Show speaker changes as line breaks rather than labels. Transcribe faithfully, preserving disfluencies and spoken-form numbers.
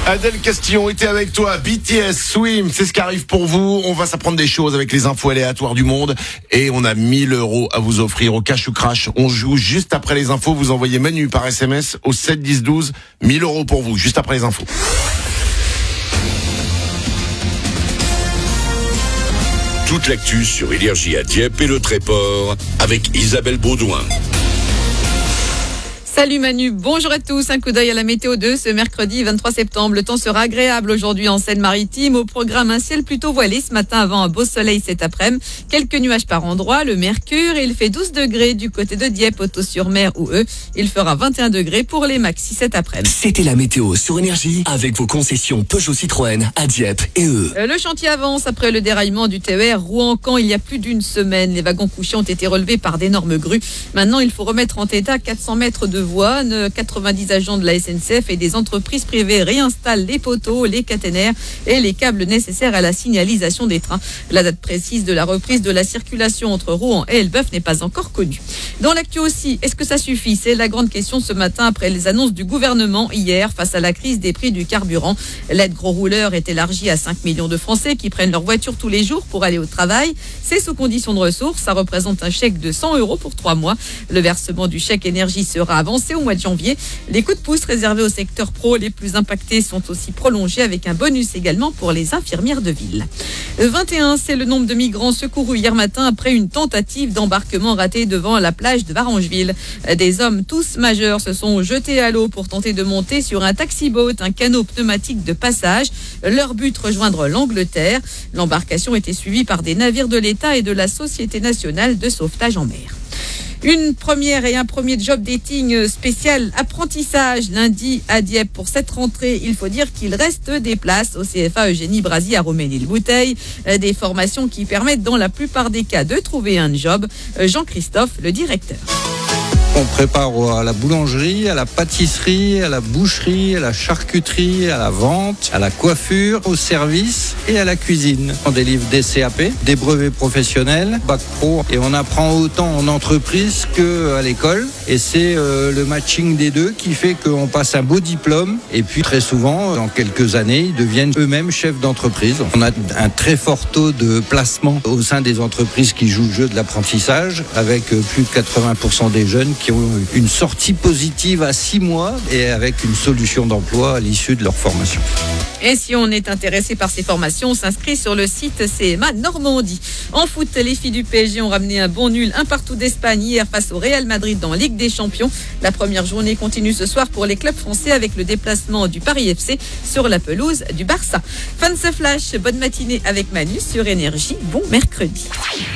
Adèle Castillon était avec toi. B T S, Swim, c'est ce qui arrive pour vous. On va s'apprendre des choses avec les infos aléatoires du monde. Et on a mille euros à vous offrir au cash ou crash. On joue juste après les infos. Vous envoyez Manu par S M S au sept dix douze. mille euros pour vous, juste après les infos.
Toute l'actu sur Énergie à Dieppe et le Tréport avec Isabelle Baudouin.
Salut Manu, bonjour à tous. Un coup d'œil à la météo deux ce mercredi vingt-trois septembre. Le temps sera agréable aujourd'hui en Seine-Maritime. Au programme, un ciel plutôt voilé ce matin avant un beau soleil cet après-midi. Quelques nuages par endroits, le mercure. Il fait douze degrés du côté de Dieppe, Auto-sur-Mer ou E. Il fera vingt et un degrés pour les maxis cet après-midi.
C'était la météo sur Énergie avec vos concessions Peugeot Citroën à Dieppe et E.
Le chantier avance après le déraillement du T E R Rouen-Caen il y a plus d'une semaine. Les wagons couchés ont été relevés par d'énormes grues. Maintenant, il faut remettre en état quatre cents mètres de voies. quatre-vingt-dix agents de la S N C F et des entreprises privées réinstallent les poteaux, les caténaires et les câbles nécessaires à la signalisation des trains. La date précise de la reprise de la circulation entre Rouen et Elbeuf n'est pas encore connue. Dans l'actu aussi, est-ce que ça suffit ? C'est la grande question ce matin après les annonces du gouvernement hier face à la crise des prix du carburant. L'aide gros rouleur est élargie à cinq millions de Français qui prennent leur voiture tous les jours pour aller au travail. C'est sous condition de ressources. Ça représente un chèque de cent euros pour trois mois. Le versement du chèque énergie sera avancé au mois de janvier. Les coups de pouce réservés au secteur pro les plus impactés sont aussi prolongés avec un bonus également pour les infirmières de ville. vingt et un, c'est le nombre de migrants secourus hier matin après une tentative d'embarquement ratée devant la plage de Varangeville. Des hommes tous majeurs se sont jetés à l'eau pour tenter de monter sur un taxi-boat, un canot pneumatique de passage. Leur but, rejoindre l'Angleterre. L'embarcation était suivie par des navires de l'État et de la Société nationale de sauvetage en mer. Une première et un premier job dating spécial apprentissage lundi à Dieppe pour cette rentrée. Il faut dire qu'il reste des places au C F A Eugénie Brasi à Roménil-Bouteille. Des formations qui permettent dans la plupart des cas de trouver un job. Jean-Christophe, le directeur.
On prépare à la boulangerie, à la pâtisserie, à la boucherie, à la charcuterie, à la vente, à la coiffure, au service et à la cuisine. On délivre des C A P, des brevets professionnels, bac pro, et on apprend autant en entreprise qu'à l'école. Et c'est euh, le matching des deux qui fait qu'on passe un beau diplôme. Et puis très souvent, dans quelques années, ils deviennent eux-mêmes chefs d'entreprise. On a un très fort taux de placement au sein des entreprises qui jouent le jeu de l'apprentissage, avec plus de quatre-vingts pour cent des jeunes qui ont une sortie positive à six mois et avec une solution d'emploi à l'issue de leur formation.
Et si on est intéressé par ces formations, on s'inscrit sur le site C M A Normandie. En foot, les filles du P S G ont ramené un bon nul un partout d'Espagne hier face au Real Madrid dans Ligue des Champions. La première journée continue ce soir pour les clubs français avec le déplacement du Paris F C sur la pelouse du Barça. Fin de ce flash, bonne matinée avec Manu sur Énergie. Bon mercredi.